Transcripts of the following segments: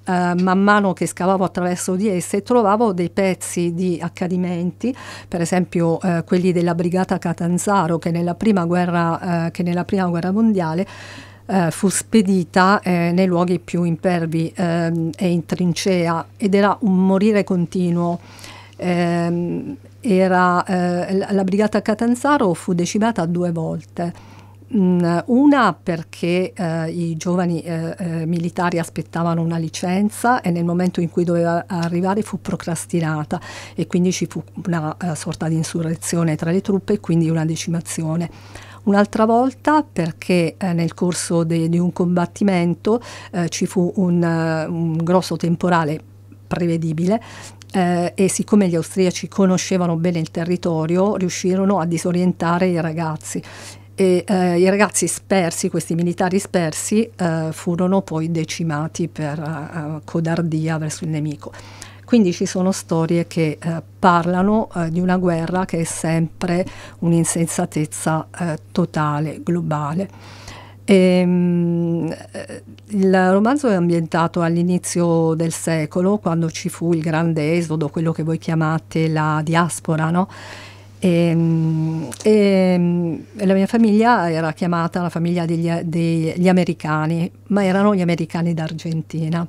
man mano che scavavo attraverso di esse trovavo dei pezzi di accadimenti, per esempio quelli della brigata Catanzaro che nella prima guerra mondiale fu spedita nei luoghi più impervi e in trincea, ed era un morire continuo. La brigata Catanzaro fu decimata 2 volte. Una perché i giovani militari aspettavano una licenza e nel momento in cui doveva arrivare fu procrastinata, e quindi ci fu una sorta di insurrezione tra le truppe e quindi una decimazione. Un'altra volta perché nel corso di un combattimento ci fu un grosso temporale prevedibile, e siccome gli austriaci conoscevano bene il territorio riuscirono a disorientare i ragazzi. E i ragazzi spersi, questi militari spersi, furono poi decimati per codardia verso il nemico. Quindi ci sono storie che parlano di una guerra che è sempre un'insensatezza totale, globale. Il romanzo è ambientato all'inizio del secolo, quando ci fu il grande esodo, quello che voi chiamate la diaspora, no? E la mia famiglia era chiamata la famiglia degli americani, ma erano gli americani d'Argentina.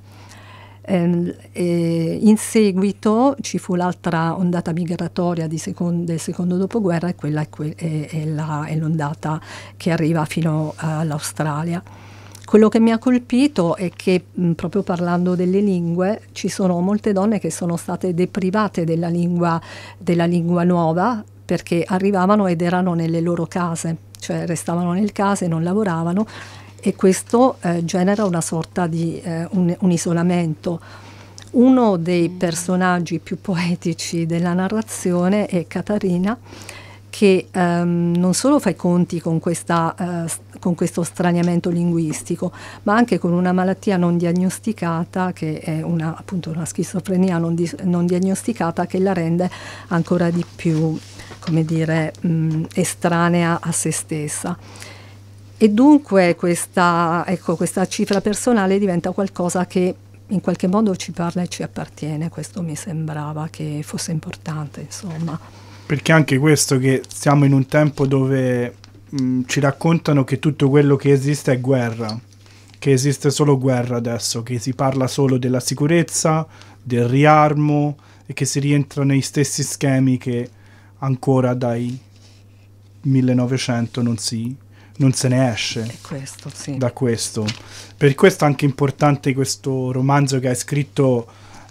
In seguito ci fu l'altra ondata migratoria del secondo dopoguerra, e quella è l'ondata che arriva fino all'Australia. Quello che mi ha colpito è che proprio parlando delle lingue ci sono molte donne che sono state deprivate della lingua nuova, perché arrivavano ed erano nelle loro case, cioè restavano nelle case, non lavoravano, e questo genera una sorta di un isolamento. Uno dei personaggi più poetici della narrazione è Catarina, che non solo fa i conti con questo straniamento linguistico, ma anche con una malattia non diagnosticata, che è appunto una schizofrenia non diagnosticata, che la rende ancora di più, come dire, estranea a se stessa. E dunque questa cifra personale diventa qualcosa che in qualche modo ci parla e ci appartiene. Questo mi sembrava che fosse importante, insomma. Perché anche questo, che siamo in un tempo dove ci raccontano che tutto quello che esiste è guerra, che esiste solo guerra adesso, che si parla solo della sicurezza, del riarmo, e che si rientra nei stessi schemi che ancora dai 1900 non se ne esce. Questo, sì. Da questo. Per questo è anche importante questo romanzo che hai scritto,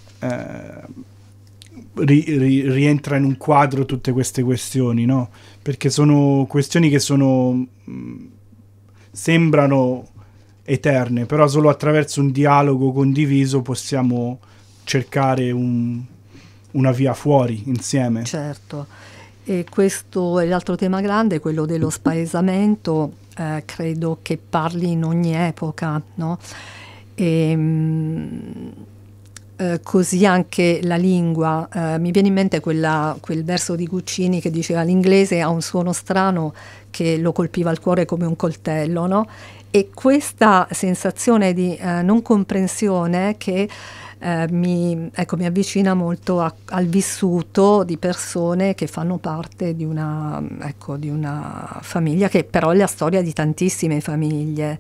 rientra in un quadro tutte queste questioni, no? Perché sono questioni che sembrano eterne, però solo attraverso un dialogo condiviso possiamo cercare una via fuori insieme. Certo. E questo è l'altro tema grande, quello dello spaesamento. Credo che parli in ogni epoca, no? Così anche la lingua. Mi viene in mente quel verso di Guccini che diceva: l'inglese ha un suono strano che lo colpiva il cuore come un coltello, no? E questa sensazione di non comprensione che mi avvicina molto al vissuto di persone che fanno parte di una famiglia che però è la storia di tantissime famiglie.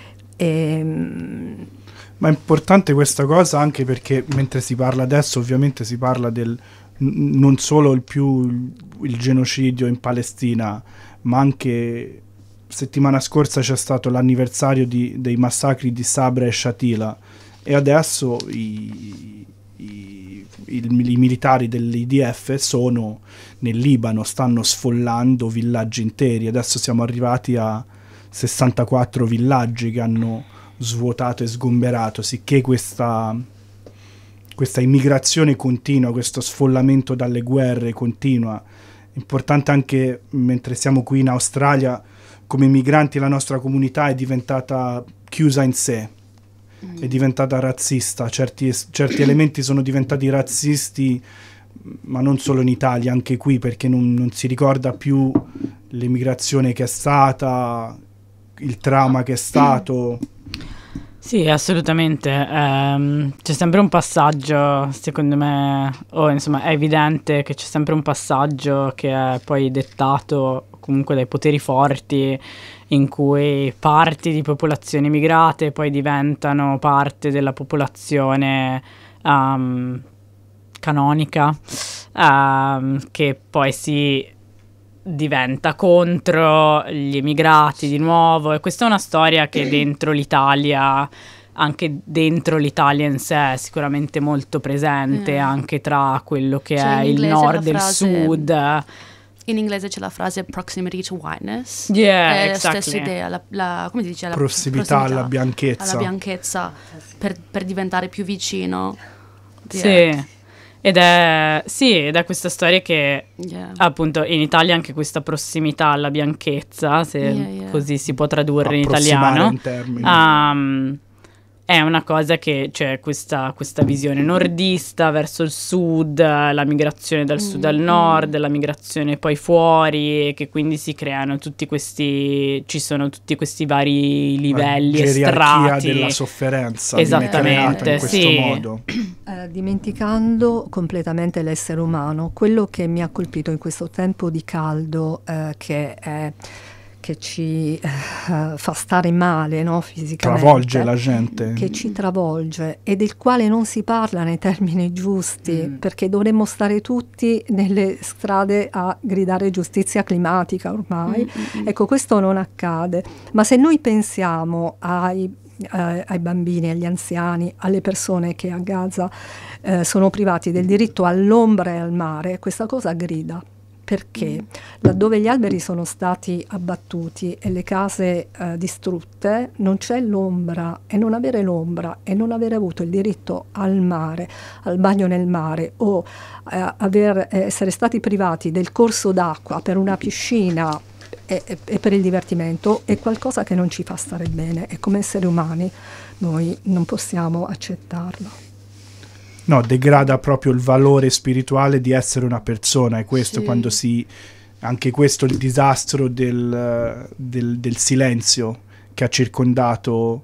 Ma è importante questa cosa anche perché mentre si parla adesso, ovviamente si parla non solo il genocidio in Palestina, ma anche settimana scorsa c'è stato l'anniversario dei massacri di Sabra e Shatila, e adesso i militari dell'IDF sono nel Libano, stanno sfollando villaggi interi. Adesso siamo arrivati a 64 villaggi che hanno svuotato e sgomberato, sicché questa immigrazione continua, questo sfollamento dalle guerre continua. Importante anche mentre siamo qui in Australia, come migranti la nostra comunità è diventata chiusa in sé, è diventata razzista, certi elementi sono diventati razzisti, ma non solo in Italia, anche qui, perché non si ricorda più l'emigrazione che è stata, il trauma che è stato. Sì, assolutamente. C'è sempre un passaggio, secondo me, o insomma è evidente che c'è sempre un passaggio che è poi dettato comunque dai poteri forti, in cui parti di popolazioni migrate poi diventano parte della popolazione canonica, che poi si diventa contro gli emigrati di nuovo, e questa è una storia che dentro l'Italia, anche dentro l'Italia in sé, è sicuramente molto presente, anche tra quello che Cioè, è in il inglese nord la e il frase- sud. In inglese c'è la frase proximity to whiteness. Yeah, è exactly. la stessa idea, come si dice? La Prossimità alla bianchezza. Alla bianchezza, per diventare più vicino. Sì. Ed è questa storia che appunto in Italia anche questa prossimità alla bianchezza, se così si può tradurre in italiano, in termini. è una cosa che c'è questa visione nordista verso il sud, la migrazione dal sud al nord, la migrazione poi fuori, e che quindi si creano ci sono tutti questi vari livelli e strati della sofferenza, esattamente, in questo modo. Dimenticando completamente l'essere umano, quello che mi ha colpito in questo tempo di caldo che ci fa stare male, no, fisicamente, travolge la gente, che ci travolge e del quale non si parla nei termini giusti, perché dovremmo stare tutti nelle strade a gridare giustizia climatica ormai. Ecco, questo non accade, ma se noi pensiamo ai bambini, agli anziani, alle persone che a Gaza sono privati del diritto all'ombra e al mare, questa cosa grida. Perché laddove gli alberi sono stati abbattuti e le case distrutte, non c'è l'ombra, e non avere l'ombra e non avere avuto il diritto al mare, al bagno nel mare, o essere stati privati del corso d'acqua per una piscina e per il divertimento, è qualcosa che non ci fa stare bene, e come esseri umani noi non possiamo accettarlo. No, degrada proprio il valore spirituale di essere una persona, e questo quando anche questo il disastro del silenzio che ha circondato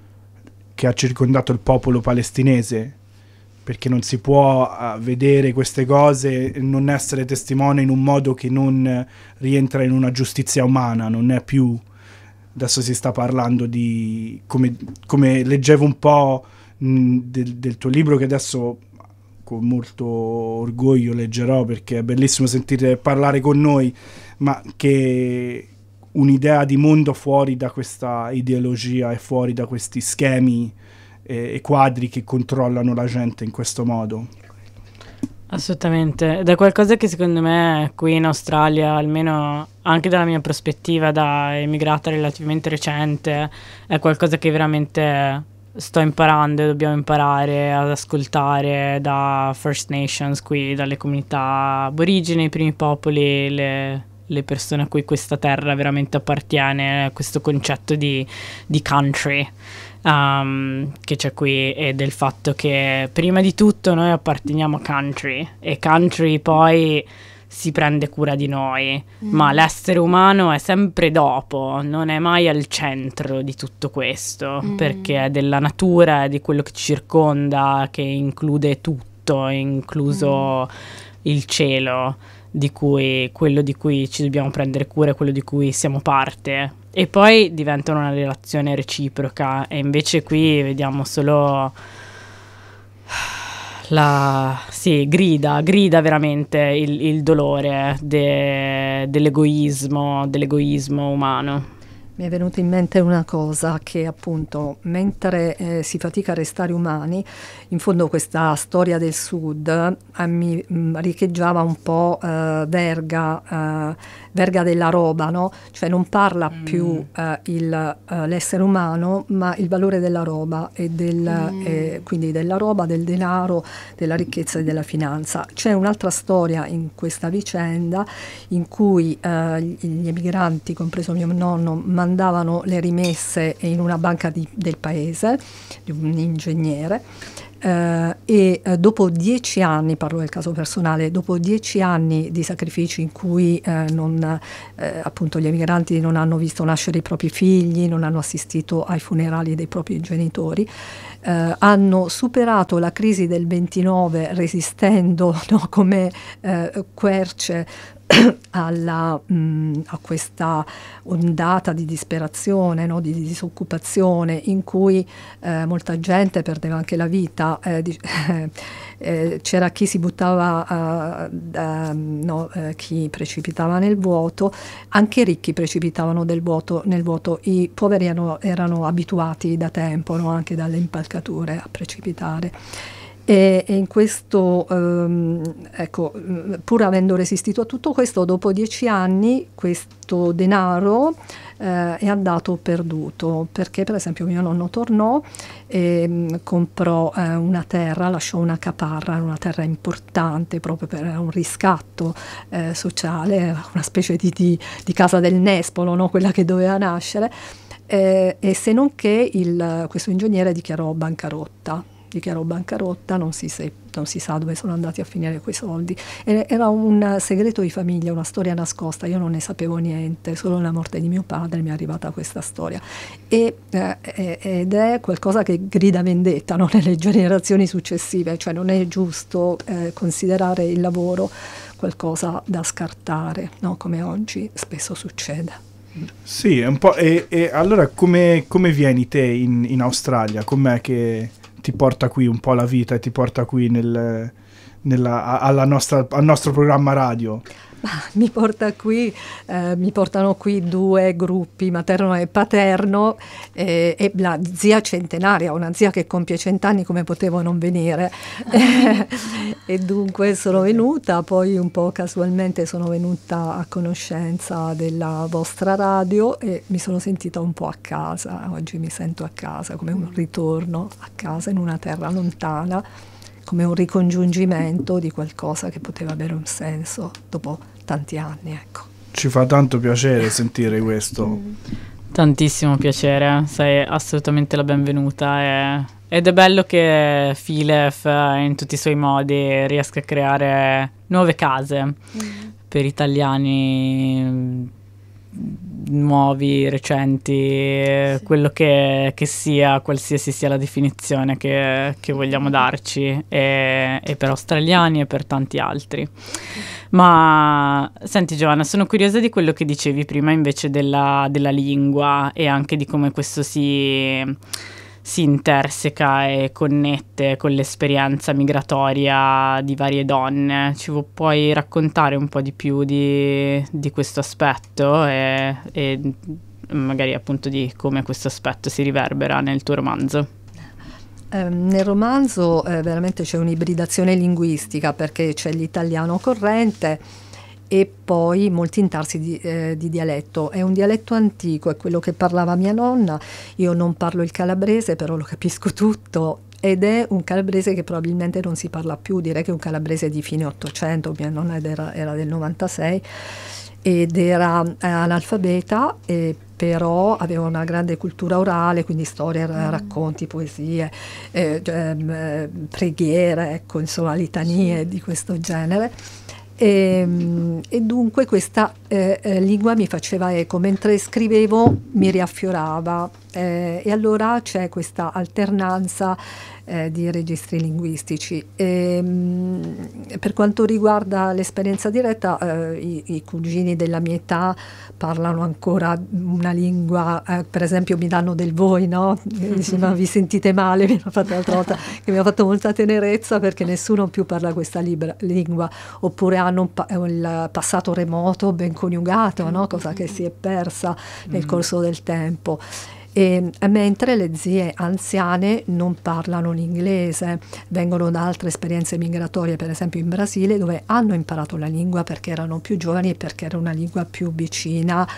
il popolo palestinese, perché non si può vedere queste cose e non essere testimone in un modo che non rientra in una giustizia umana. Non è più, adesso si sta parlando di, come leggevo un po' del tuo libro, che adesso con molto orgoglio leggerò, perché è bellissimo sentire parlare con noi, ma che un'idea di mondo fuori da questa ideologia e fuori da questi schemi e quadri che controllano la gente in questo modo. Assolutamente, ed è qualcosa che secondo me qui in Australia, almeno anche dalla mia prospettiva da emigrata relativamente recente, è qualcosa che veramente sto imparando e dobbiamo imparare ad ascoltare da First Nations qui, dalle comunità aborigene, i primi popoli, le persone a cui questa terra veramente appartiene, questo concetto di country che c'è qui, e del fatto che prima di tutto noi apparteniamo a country, e country poi si prende cura di noi, ma l'essere umano è sempre dopo, non è mai al centro di tutto questo, perché è della natura, è di quello che ci circonda, che include tutto, incluso il cielo, quello di cui ci dobbiamo prendere cura, quello di cui siamo parte, e poi diventa una relazione reciproca. E invece qui vediamo solo grida veramente il dolore dell'egoismo umano. Mi è venuta in mente una cosa, che appunto mentre si fatica a restare umani, in fondo questa storia del Sud mi riecheggiava un po' Verga della roba, no? Cioè non parla più l'essere umano, ma il valore della roba e quindi della roba, del denaro, della ricchezza e della finanza. C'è un'altra storia in questa vicenda in cui gli emigranti, compreso mio nonno, mandavano le rimesse in una banca del paese, di un ingegnere, Dopo 10 anni, parlo del caso personale, dopo 10 anni di sacrifici in cui appunto gli emigranti non hanno visto nascere i propri figli, non hanno assistito ai funerali dei propri genitori, hanno superato la crisi del 29 resistendo, no, come querce a questa ondata di disperazione, no, di disoccupazione, in cui molta gente perdeva anche la vita. C'era chi si buttava, chi precipitava nel vuoto, anche i ricchi precipitavano nel vuoto, i poveri erano abituati da tempo, no, anche dalle impalcature, a precipitare. E in questo, pur avendo resistito a tutto questo, dopo 10 anni questo denaro è andato perduto, perché per esempio mio nonno tornò e comprò una terra, lasciò una caparra, una terra importante proprio per un riscatto sociale, una specie di casa del nespolo, no? Quella che doveva nascere, e se non che questo ingegnere dichiarò bancarotta, non si sa dove sono andati a finire quei soldi. Era un segreto di famiglia, una storia nascosta, io non ne sapevo niente, solo la morte di mio padre mi è arrivata questa storia, ed è qualcosa che grida vendetta, no, nelle generazioni successive, cioè non è giusto considerare il lavoro qualcosa da scartare, no, come oggi spesso succede. Sì, è un po'. E allora come vieni te in Australia? Com'è che ti porta qui un po' la vita e ti porta qui al nostro programma radio? Mi portano qui 2 gruppi, materno e paterno, e la zia centenaria, una zia che compie 100 anni, come potevo non venire? E dunque sono venuta, poi un po' casualmente sono venuta a conoscenza della vostra radio e mi sono sentita un po' a casa. Oggi mi sento a casa, come un ritorno a casa in una terra lontana, come un ricongiungimento di qualcosa che poteva avere un senso dopo tanti anni, ecco. Ci fa tanto piacere sentire questo. Tantissimo piacere, sei assolutamente la benvenuta ed è bello che Philef in tutti i suoi modi riesca a creare nuove case per italiani nuovi, recenti, quello che sia, qualsiasi sia la definizione che vogliamo darci, e per australiani e per tanti altri. Ma senti Giovanna, sono curiosa di quello che dicevi prima invece della lingua e anche di come questo si interseca e connette con l'esperienza migratoria di varie donne. Ci puoi raccontare un po' di più di questo aspetto e magari appunto di come questo aspetto si riverbera nel tuo romanzo? Nel romanzo veramente c'è un'ibridazione linguistica, perché c'è l'italiano corrente e poi molti intarsi di dialetto. È un dialetto antico, è quello che parlava mia nonna. Io non parlo il calabrese, però lo capisco tutto, ed è un calabrese che probabilmente non si parla più. Direi che è un calabrese di fine 800, mia nonna era del 96 ed era analfabeta, però aveva una grande cultura orale, quindi storie, racconti, poesie, preghiere, ecco, insomma, litanie di questo genere. E dunque questa lingua mi faceva eco, mentre scrivevo mi riaffiorava, e allora c'è questa alternanza di registri linguistici. Per quanto riguarda l'esperienza diretta, i cugini della mia età parlano ancora una lingua, per esempio mi danno del voi, no? Ma vi sentite male, mi hanno fatto l'altra volta, che mi ha fatto molta tenerezza, perché nessuno più parla questa lingua, oppure hanno il passato remoto ben coniugato, no? Cosa che si è persa nel corso del tempo. Mentre le zie anziane non parlano l'inglese, vengono da altre esperienze migratorie, per esempio in Brasile, dove hanno imparato la lingua perché erano più giovani e perché era una lingua più vicina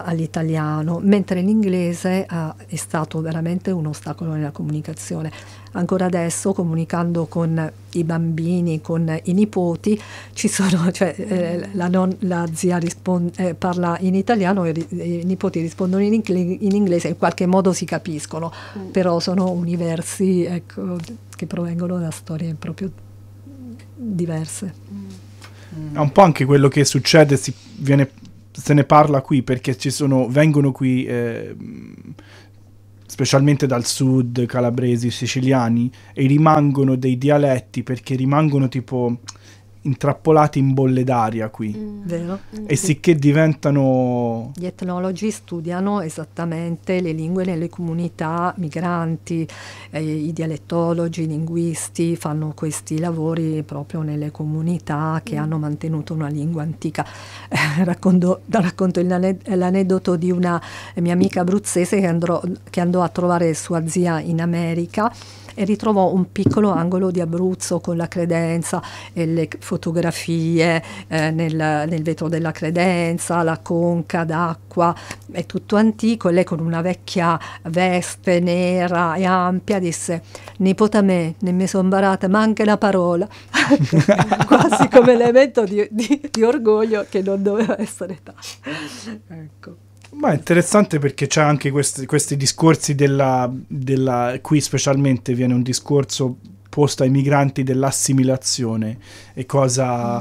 all'italiano, mentre l'inglese è stato veramente un ostacolo nella comunicazione. ancora adesso, comunicando con i bambini, con i nipoti, ci sono, cioè, la zia parla in italiano e i nipoti rispondono in inglese, in qualche modo si capiscono, però sono universi, ecco, che provengono da storie proprio diverse. È un po' anche quello che succede, se ne parla qui, perché vengono qui specialmente dal sud, calabresi, siciliani, e rimangono dei dialetti perché rimangono tipo intrappolati in bolle d'aria qui. Vero? E sicché diventano... Gli etnologi studiano esattamente le lingue nelle comunità migranti, i dialettologi, i linguisti fanno questi lavori proprio nelle comunità che hanno mantenuto una lingua antica. Racconto l'aneddoto di una mia amica abruzzese che andò a trovare sua zia in America e ritrovò un piccolo angolo di Abruzzo con la credenza e le fotografie nel vetro della credenza, la conca d'acqua, è tutto antico, e lei con una vecchia veste nera e ampia disse: nipote a me, ne mi son barata, ma anche la parola, quasi come elemento di orgoglio che non doveva essere tale. Ecco. Ma è interessante perché c'è anche questi discorsi qui specialmente viene un discorso posto ai migranti dell'assimilazione e cosa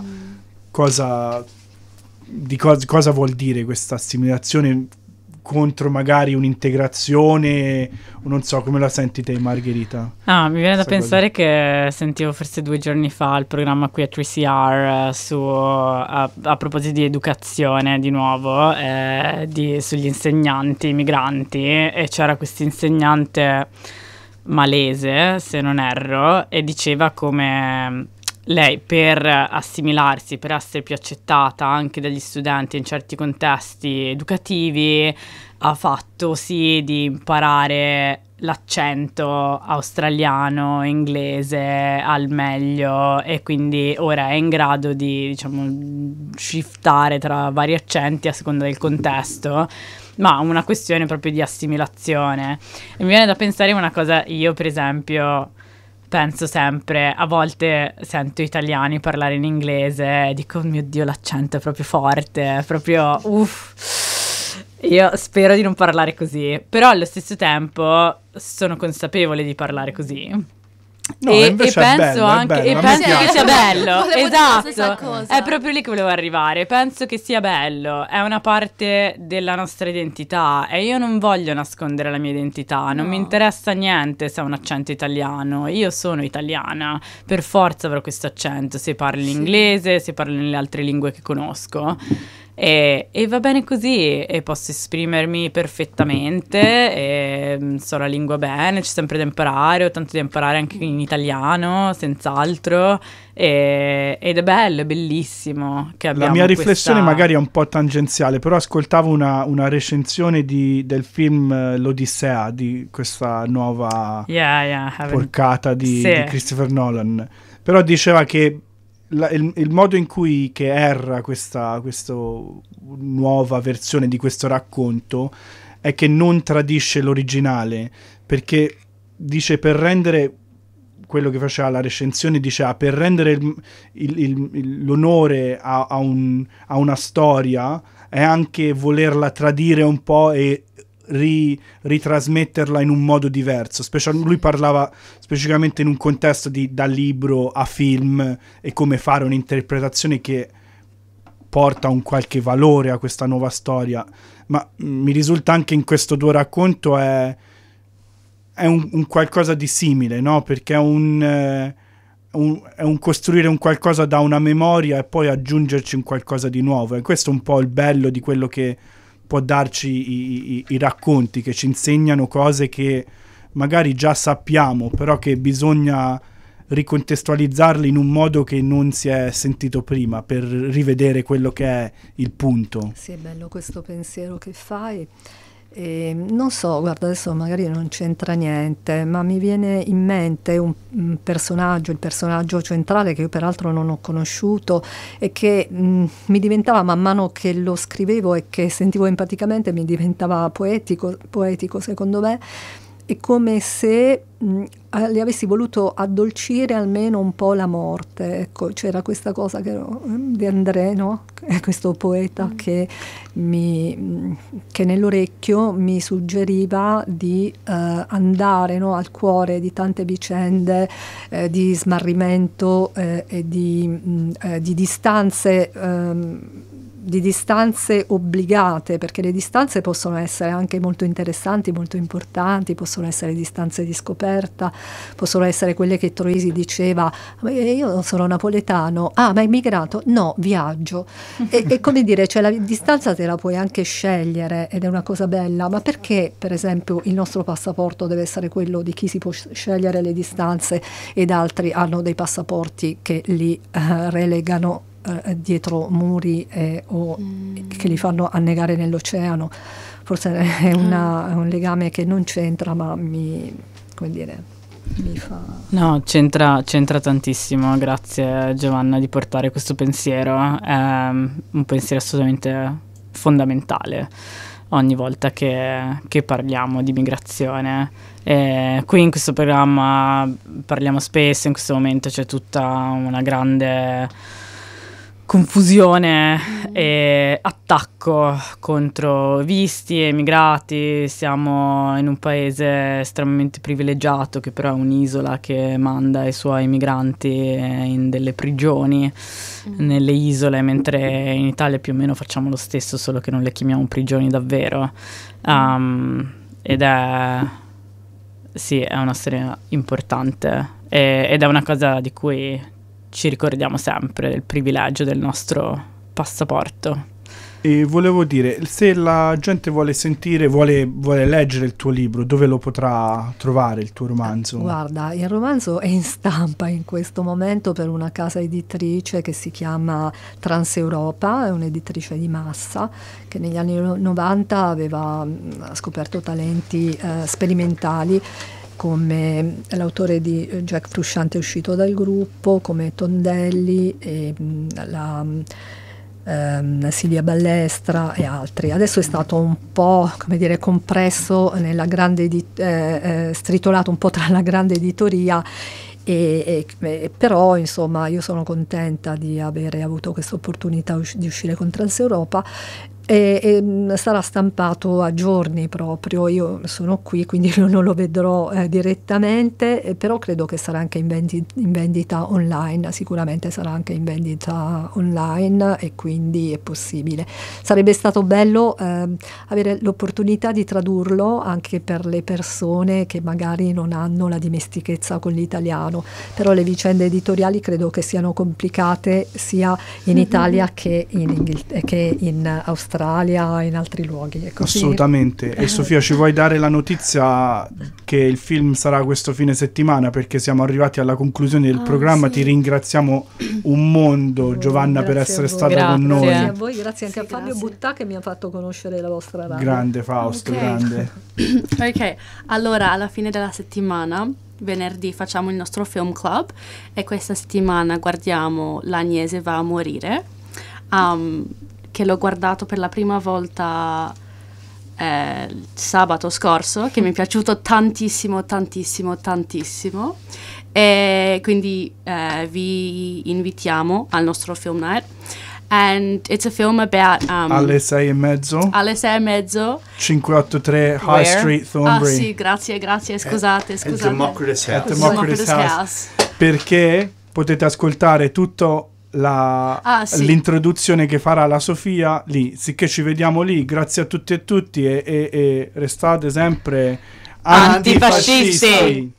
vuol dire questa assimilazione contro magari un'integrazione, non so, come la senti te, Margherita? Mi viene da pensare che sentivo forse 2 giorni fa il programma qui a 3CR a proposito di educazione di nuovo, sugli insegnanti migranti, e c'era questo insegnante malese, se non erro, e diceva come lei, per assimilarsi, per essere più accettata anche dagli studenti in certi contesti educativi, ha fatto sì di imparare l'accento australiano, inglese al meglio, e quindi ora è in grado di, diciamo, shiftare tra vari accenti a seconda del contesto, ma una questione proprio di assimilazione. E mi viene da pensare una cosa, io per esempio penso sempre, a volte sento italiani parlare in inglese e dico: oh mio Dio, l'accento è proprio forte, è proprio uff. Io spero di non parlare così, però allo stesso tempo sono consapevole di parlare così. No, e invece penso anche bello, e penso che sia bello, Volevo dire la stessa esatto, cosa. è proprio lì che volevo arrivare. Penso che sia bello, è una parte della nostra identità e io non voglio nascondere la mia identità, non mi interessa niente se ha un accento italiano, io sono italiana, per forza avrò questo accento, se parli l'inglese, se parli nelle altre lingue che conosco. E va bene così, e posso esprimermi perfettamente, e so la lingua bene, c'è sempre da imparare, ho tanto da imparare anche in italiano, senz'altro, ed è bello, è bellissimo che abbiamo la mia riflessione questa... magari è un po' tangenziale, però ascoltavo una recensione del film L'Odissea, di questa nuova porcata di Christopher Nolan, però diceva che il modo in cui che erra questa nuova versione di questo racconto è che non tradisce l'originale, perché dice, per rendere quello che faceva la recensione, diceva, per rendere l'onore a una storia è anche volerla tradire un po' e ritrasmetterla in un modo diverso. Lui parlava specificamente in un contesto da libro a film e come fare un'interpretazione che porta un qualche valore a questa nuova storia, ma mi risulta anche in questo tuo racconto è un qualcosa di simile, no? Perché è un costruire un qualcosa da una memoria e poi aggiungerci un qualcosa di nuovo, e questo è un po' il bello di quello che può darci i racconti, che ci insegnano cose che magari già sappiamo, però che bisogna ricontestualizzarli in un modo che non si è sentito prima, per rivedere quello che è il punto. Sì, è bello questo pensiero che fai. Non so, guarda, adesso magari non c'entra niente, ma mi viene in mente un personaggio, il personaggio centrale, che io peraltro non ho conosciuto e che mi diventava, man mano che lo scrivevo e che sentivo empaticamente, mi diventava poetico secondo me. è come se li avessi voluto addolcire almeno un po' la morte. Ecco, c'era questa cosa di André, no? Questo poeta che nell'orecchio mi suggeriva di andare, no, al cuore di tante vicende di smarrimento e di distanze obbligate, perché le distanze possono essere anche molto interessanti, molto importanti, possono essere distanze di scoperta, possono essere quelle che Troisi diceva: io sono napoletano, ma hai migrato? No, viaggio. E come dire, cioè la distanza te la puoi anche scegliere ed è una cosa bella, ma perché per esempio il nostro passaporto deve essere quello di chi si può scegliere le distanze ed altri hanno dei passaporti che li relegano dietro muri o che li fanno annegare nell'oceano? Forse è un legame che non c'entra, ma mi fa... No, c'entra tantissimo. Grazie Giovanna di portare questo pensiero, è un pensiero assolutamente fondamentale ogni volta che parliamo di migrazione. Qui in questo programma parliamo spesso, in questo momento c'è tutta una grande confusione e attacco contro visti e immigrati. Siamo in un paese estremamente privilegiato che però è un'isola che manda i suoi migranti in delle prigioni nelle isole, mentre in Italia più o meno facciamo lo stesso, solo che non le chiamiamo prigioni davvero. Ed è una storia importante ed è una cosa di cui ci ricordiamo sempre, del privilegio del nostro passaporto. E volevo dire, se la gente vuole sentire, vuole leggere il tuo libro, dove lo potrà trovare, il tuo romanzo? Guarda, il romanzo è in stampa in questo momento per una casa editrice che si chiama Transeuropa, è un'editrice di massa che negli anni 90 aveva scoperto talenti sperimentali, come l'autore di Jack Frusciante uscito dal gruppo, come Tondelli e Silvia Ballestra e altri. Adesso è stato un po', come dire, compresso nella grande stritolato un po' tra la grande editoria però insomma io sono contenta di avere avuto questa opportunità di uscire con Transeuropa e sarà stampato a giorni proprio. Io sono qui, quindi non lo vedrò direttamente, però credo che sarà anche in vendita online, sicuramente sarà anche in vendita online e quindi è possibile. Sarebbe stato bello avere l'opportunità di tradurlo anche per le persone che magari non hanno la dimestichezza con l'italiano, però le vicende editoriali credo che siano complicate sia in Italia che in Australia, in altri luoghi. Assolutamente. E Sofia, ci vuoi dare la notizia che il film sarà questo fine settimana, perché siamo arrivati alla conclusione del programma. Sì. Ti ringraziamo un mondo, Giovanna, per essere stata con noi. Grazie a voi, grazie anche a Fabio Buttà che mi ha fatto conoscere la vostra radio. Grande Fausto, grande. Ok, allora alla fine della settimana, venerdì, facciamo il nostro film club e questa settimana guardiamo L'Agnese va a morire, che l'ho guardato per la prima volta sabato scorso, che mi è piaciuto tantissimo, tantissimo, tantissimo, e quindi vi invitiamo al nostro film night. And it's a film about alle 6:30 583 High Street, Thornbury. Sì, grazie, scusate. Democritus House. Democritus House. Perché potete ascoltare tutto l'introduzione che farà la Sofia lì. Sicché ci vediamo lì. Grazie a tutti e tutti e restate sempre antifascisti.